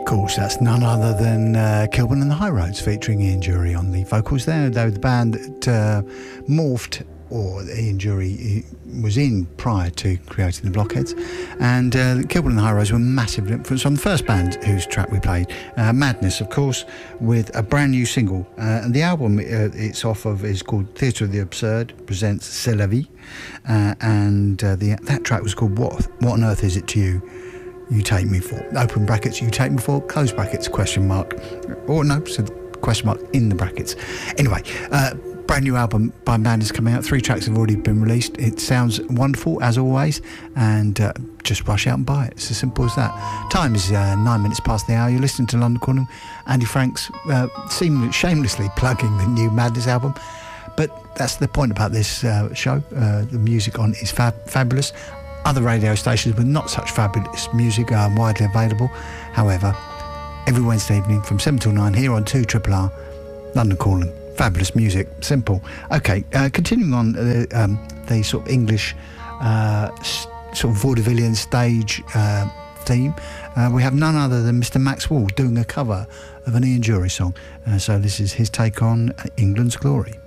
course, that's none other than Kilburn and the High Roads featuring Ian Dury on the vocals there. They were the band that morphed, or Ian Dury was in prior to creating the Blockheads. And Kilburn and the High Roads were massive influence on the first band whose track we played, Madness, of course, with a brand new single. And the album it's off of is called Theatre of the Absurd presents C'est la vie. And that track was called What on Earth Is It to You Take Me For? Open brackets, you take me for, close brackets, question mark. Or no, so question mark in the brackets. Anyway, brand new album by Madness coming out. 3 tracks have already been released. It sounds wonderful, as always, and just rush out and buy it. It's as simple as that. Time is 9 minutes past the hour. You're listening to London Calling. Andy Franks shamelessly plugging the new Madness album. But that's the point about this show. The music on is fabulous. Other radio stations with not such fabulous music are widely available. However, every Wednesday evening from 7 till 9 here on 2RRR, London Calling. Fabulous music, simple. Okay, continuing on the sort of English sort of vaudevillian stage theme, we have none other than Mr. Max Wall doing a cover of an Ian Dury song. So this is his take on England's Glory.